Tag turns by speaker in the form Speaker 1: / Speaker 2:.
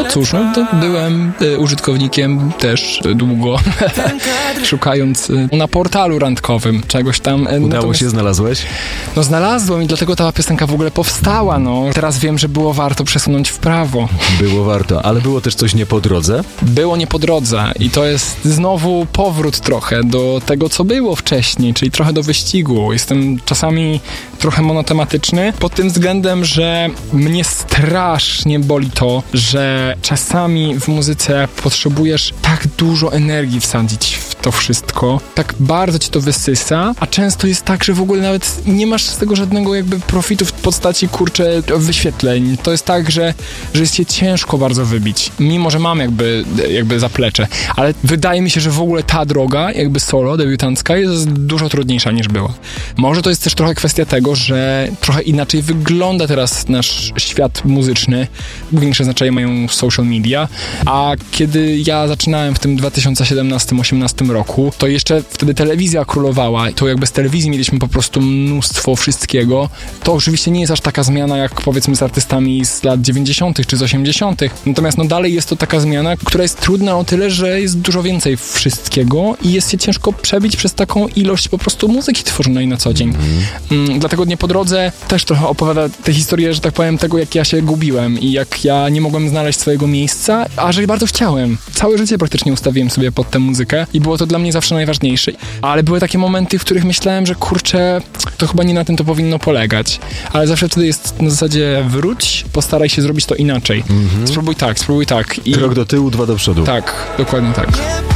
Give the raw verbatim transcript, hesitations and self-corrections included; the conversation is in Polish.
Speaker 1: No cóż, no to byłem y, użytkownikiem też y, długo, szukając y, na portalu randkowym czegoś tam. Y,
Speaker 2: Udało
Speaker 1: natomiast,
Speaker 2: się, znalazłeś?
Speaker 1: No znalazłem i dlatego ta piosenka w ogóle powstała, no. Teraz wiem, że było warto przesunąć w prawo.
Speaker 2: Było warto, ale było też coś nie po drodze?
Speaker 1: Było nie po drodze i to jest znowu powrót trochę do tego, co było wcześniej, czyli trochę do wyścigu. Jestem czasami trochę monotematyczny pod tym względem, że mnie strasznie boli to, że czasami w muzyce potrzebujesz tak dużo energii wsadzić w to wszystko, tak bardzo ci to wysysa, a często jest tak, że w ogóle nawet nie masz z tego żadnego jakby profitu w postaci, kurczę, wyświetleń. To jest tak, że, że jest się ciężko bardzo wybić, mimo że mam jakby, jakby zaplecze, ale wydaje mi się, że w ogóle ta droga, jakby solo, debiutancka, jest dużo trudniejsza niż była. Może to jest też trochę kwestia tego, że trochę inaczej wygląda teraz nasz świat muzyczny. Większe znaczenie mają social media, a kiedy ja zaczynałem w tym dwa tysiące siedemnastym osiemnastym roku, to jeszcze wtedy telewizja królowała. To jakby z telewizji mieliśmy po prostu mnóstwo wszystkiego. To oczywiście nie jest aż taka zmiana, jak powiedzmy z artystami z lat dziewięćdziesiątych czy z osiemdziesiątych. Natomiast no dalej jest to taka zmiana, która jest trudna o tyle, że jest dużo więcej wszystkiego i jest się ciężko przebić przez taką ilość po prostu muzyki tworzonej na co dzień. Mm. Mm, dlatego Nie po drodze też trochę opowiada tę historię, że tak powiem, tego, jak ja się gubiłem i jak ja nie mogłem znaleźć swojego miejsca, a że bardzo chciałem. Całe życie praktycznie ustawiłem sobie pod tę muzykę i było to dla mnie zawsze najważniejsze. Ale były takie momenty, w których myślałem, że kurczę, to chyba nie na tym to powinno polegać. Ale zawsze wtedy jest na zasadzie wróć, postaraj się zrobić to inaczej. Mm-hmm. Spróbuj tak, spróbuj tak. I
Speaker 2: krok do tyłu, dwa do przodu.
Speaker 1: Tak, dokładnie tak.